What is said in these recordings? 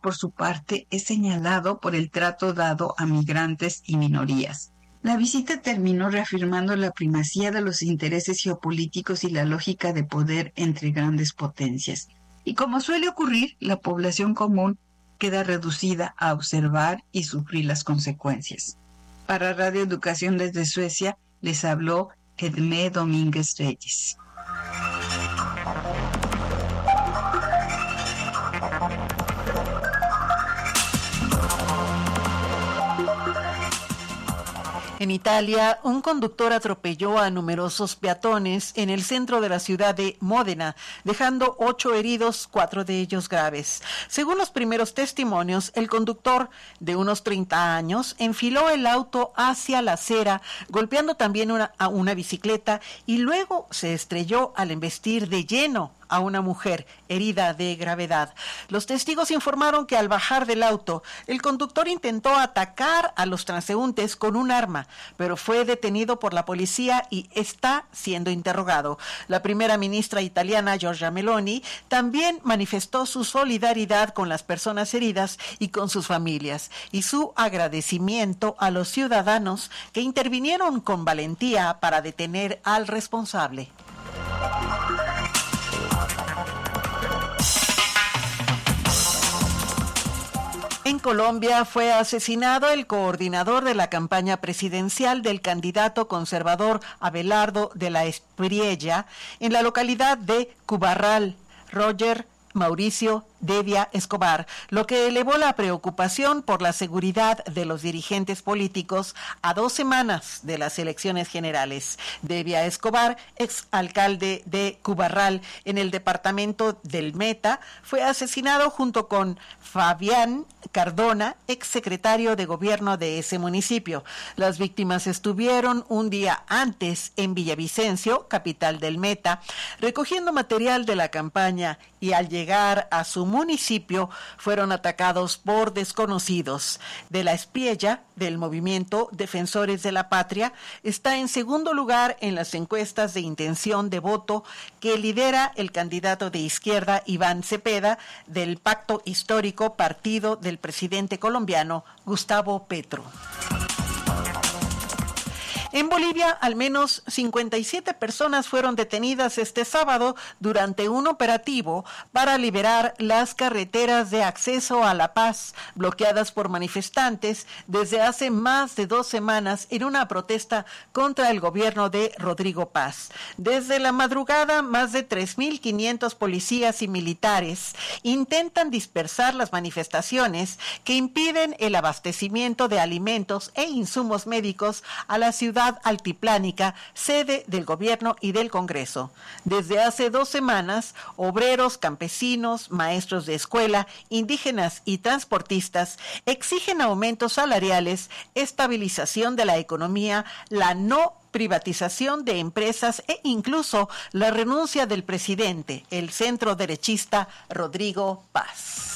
por su parte, es señalado por el trato dado a migrantes y minorías. La visita terminó reafirmando la primacía de los intereses geopolíticos y la lógica de poder entre grandes potencias. Y como suele ocurrir, la población común queda reducida a observar y sufrir las consecuencias. Para Radio Educación desde Suecia, les habló Edmé Domínguez Reyes. En Italia, un conductor atropelló a numerosos peatones en el centro de la ciudad de Módena, dejando 8 heridos, 4 de ellos graves. Según los primeros testimonios, el conductor, de unos 30 años, enfiló el auto hacia la acera, golpeando también a una bicicleta, y luego se estrelló al embestir de lleno a una mujer herida de gravedad. Los testigos informaron que al bajar del auto, el conductor intentó atacar a los transeúntes con un arma, pero fue detenido por la policía y está siendo interrogado. La primera ministra italiana, Giorgia Meloni, también manifestó su solidaridad con las personas heridas y con sus familias, y su agradecimiento a los ciudadanos que intervinieron con valentía para detener al responsable. En Colombia fue asesinado el coordinador de la campaña presidencial del candidato conservador Abelardo de la Espriella en la localidad de Cubarral, Roger Mauricio Devia Escobar, lo que elevó la preocupación por la seguridad de los dirigentes políticos a 2 semanas de las elecciones generales. Devia Escobar, exalcalde de Cubarral en el departamento del Meta, fue asesinado junto con Fabián Cardona, exsecretario de gobierno de ese municipio. Las víctimas estuvieron un día antes en Villavicencio, capital del Meta, recogiendo material de la campaña, y al llegar a su municipio fueron atacados por desconocidos. De la Espriella, del movimiento Defensores de la Patria, está en segundo lugar en las encuestas de intención de voto que lidera el candidato de izquierda Iván Cepeda del Pacto Histórico, partido del presidente colombiano Gustavo Petro. En Bolivia, al menos 57 personas fueron detenidas este sábado durante un operativo para liberar las carreteras de acceso a La Paz, bloqueadas por manifestantes desde hace más de 2 semanas en una protesta contra el gobierno de Rodrigo Paz. Desde la madrugada, más de 3.500 policías y militares intentan dispersar las manifestaciones que impiden el abastecimiento de alimentos e insumos médicos a la ciudad altiplánica, sede del gobierno y del Congreso. Desde hace 2 semanas, obreros, campesinos, maestros de escuela, indígenas y transportistas exigen aumentos salariales, estabilización de la economía, la no privatización de empresas e incluso la renuncia del presidente, el centro derechista Rodrigo Paz.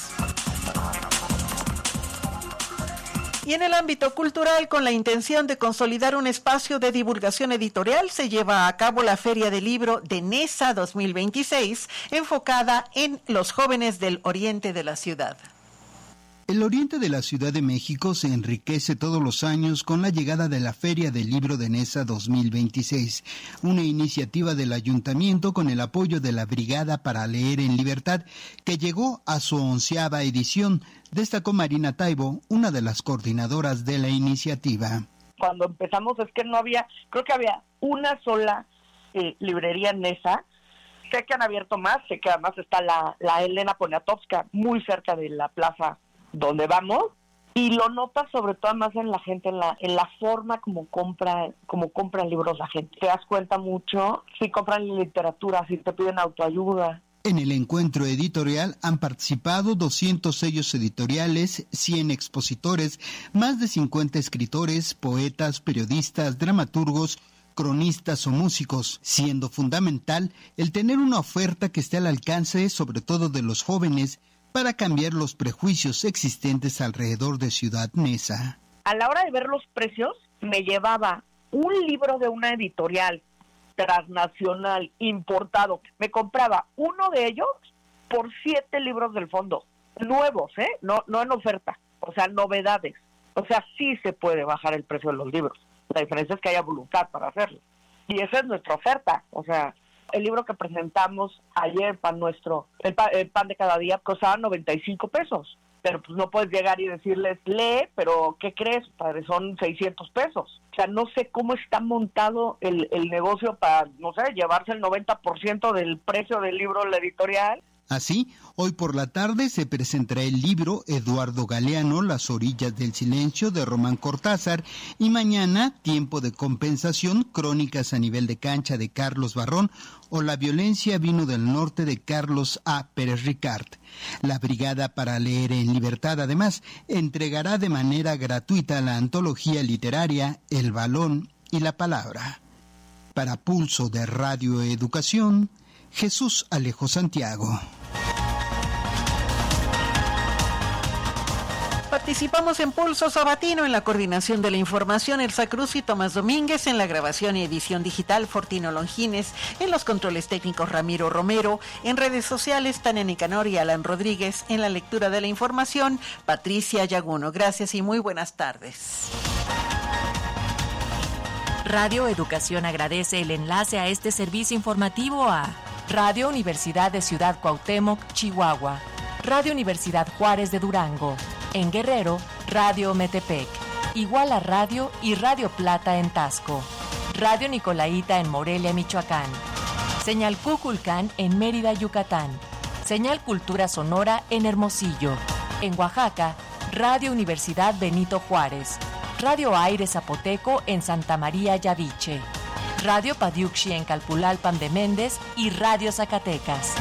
Y en el ámbito cultural, con la intención de consolidar un espacio de divulgación editorial, se lleva a cabo la Feria del Libro de Nesa 2026, enfocada en los jóvenes del oriente de la ciudad. El oriente de la Ciudad de México se enriquece todos los años con la llegada de la Feria del Libro de Nesa 2026, una iniciativa del Ayuntamiento con el apoyo de la Brigada para Leer en Libertad, que llegó a su 11ª edición, destacó Marina Taibo, una de las coordinadoras de la iniciativa. Cuando empezamos es que no había, creo que había una sola librería en Nesa. Sé que han abierto más, sé que además está la Elena Poniatowska muy cerca de la plaza donde vamos, y lo notas sobre todo más en la gente, en la forma como compran libros la gente. Te das cuenta mucho si compran literatura, si te piden autoayuda. En el encuentro editorial han participado 200 sellos editoriales, 100 expositores, más de 50 escritores, poetas, periodistas, dramaturgos, cronistas o músicos, siendo fundamental el tener una oferta que esté al alcance sobre todo de los jóvenes, para cambiar los prejuicios existentes alrededor de Ciudad Neza. A la hora de ver los precios, me llevaba un libro de una editorial transnacional importado. Me compraba uno de ellos por 7 libros del fondo. nuevos, no en oferta, o sea, novedades. O sea, sí se puede bajar el precio de los libros. La diferencia es que haya voluntad para hacerlo. Y esa es nuestra oferta. O sea, el libro que presentamos ayer, el pan de cada día, costaba 95 pesos. Pero pues no puedes llegar y decirles, lee, pero ¿qué crees, padre? Son 600 pesos. O sea, no sé cómo está montado el negocio para, no sé, llevarse el 90% del precio del libro la editorial. Así, hoy por la tarde se presentará el libro Eduardo Galeano, Las orillas del silencio, de Román Cortázar, y mañana, Tiempo de compensación, Crónicas a nivel de cancha, de Carlos Barrón, o La violencia vino del norte, de Carlos A. Pérez Ricard. La Brigada para Leer en Libertad, además, entregará de manera gratuita la antología literaria El balón y la palabra. Para Pulso de Radio Educación, Jesús Alejo Santiago. Participamos en Pulso Sabatino, en la coordinación de la información Elsa Cruz y Tomás Domínguez, en la grabación y edición digital Fortino Longines, en los controles técnicos Ramiro Romero, en redes sociales Tania Nicanor y Alan Rodríguez, en la lectura de la información Patricia Yaguno. Gracias y muy buenas tardes. Radio Educación agradece el enlace a este servicio informativo a Radio Universidad de Ciudad Cuauhtémoc, Chihuahua, Radio Universidad Juárez de Durango, en Guerrero, Radio Metepec, Iguala Radio y Radio Plata en Tasco, Radio Nicolaita en Morelia, Michoacán, Señal Cuculcán en Mérida, Yucatán, Señal Cultura Sonora en Hermosillo, en Oaxaca, Radio Universidad Benito Juárez, Radio Aire Zapoteco en Santa María Yaviche, Radio Padiuxi en Calpulalpan de Méndez y Radio Zacatecas.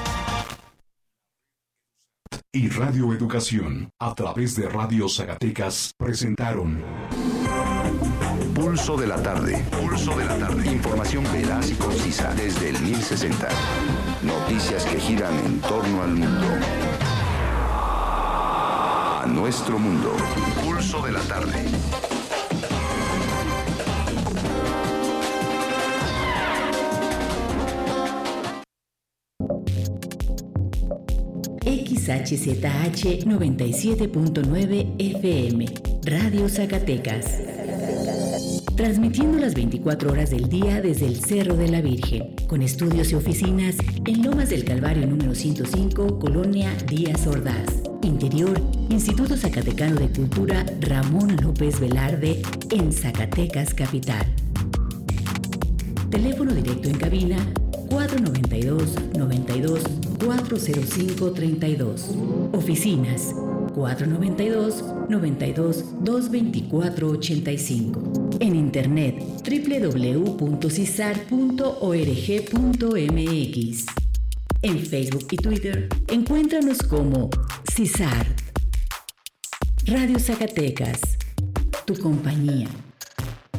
Y Radio Educación, a través de Radio Zacatecas, presentaron Pulso de la tarde. Pulso de la tarde. Información veraz y concisa desde el 1060. Noticias que giran en torno al mundo. A nuestro mundo. Pulso de la tarde. XHZH 97.9 FM, Radio Zacatecas. Transmitiendo las 24 horas del día desde el Cerro de la Virgen, con estudios y oficinas en Lomas del Calvario número 105, Colonia Díaz Ordaz. Interior, Instituto Zacatecano de Cultura Ramón López Velarde, en Zacatecas Capital. Teléfono directo en cabina 492-405-32. Oficinas 492-92-224-85. En internet www.cisar.org.mx. En Facebook y Twitter encuéntranos como CISAR. Radio Zacatecas, tu compañía.